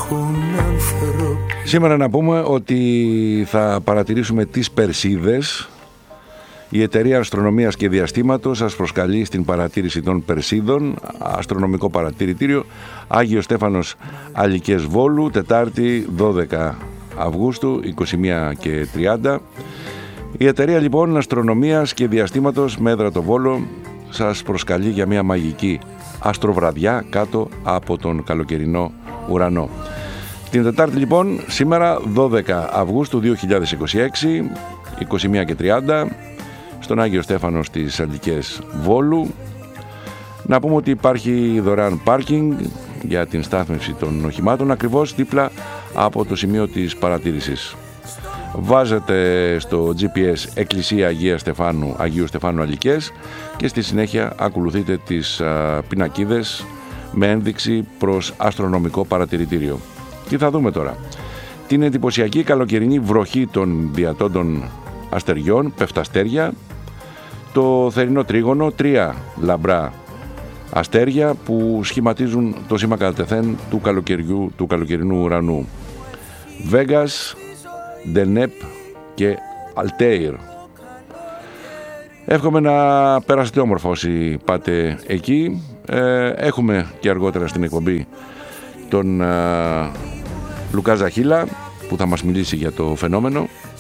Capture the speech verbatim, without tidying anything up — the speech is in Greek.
Σήμερα να πούμε ότι θα παρατηρήσουμε τις Περσίδες. Η Εταιρεία Αστρονομίας και Διαστήματος σας προσκαλεί στην παρατήρηση των Περσίδων, αστρονομικό παρατηρητήριο, Άγιος Στέφανος Αλικές Βόλου, Τετάρτη δώδεκα Αυγούστου, είκοσι μία και τριάντα. Η Εταιρεία λοιπόν Αστρονομίας και Διαστήματος με έδρα το Βόλο σας προσκαλεί για μια μαγική αστροβραδιά κάτω από τον καλοκαιρινό ουρανό. Την Τετάρτη λοιπόν, σήμερα δώδεκα Αυγούστου δύο χιλιάδες είκοσι έξι, είκοσι μία και τριάντα, στον Άγιο Στέφανο στις Αλικές Βόλου. Να πούμε ότι υπάρχει δωρεάν πάρκινγκ για την στάθμευση των οχημάτων ακριβώς δίπλα από το σημείο της παρατήρησης. Βάζετε στο τζι πι ες Εκκλησία Αγία Στεφάνου, Αγίου Στεφάνου Αλικές και στη συνέχεια ακολουθείτε τις α, πινακίδες με ένδειξη προς αστρονομικό παρατηρητήριο. Τι θα δούμε τώρα? Την εντυπωσιακή καλοκαιρινή βροχή των διατόντων αστεριών, πεφταστέρια, το θερινό τρίγωνο, τρία λαμπρά αστέρια που σχηματίζουν το σήμα κατά τεθέν του, καλοκαιριού, του καλοκαιρινού ουρανού. Βέγκας, Ντενέπ και Αλτέιρ. Εύχομαι να περάσετε όμορφα όσοι πάτε εκεί. Ε, έχουμε και αργότερα στην εκπομπή τον ε, Λουκά Ζαχίλα που θα μας μιλήσει για το φαινόμενο.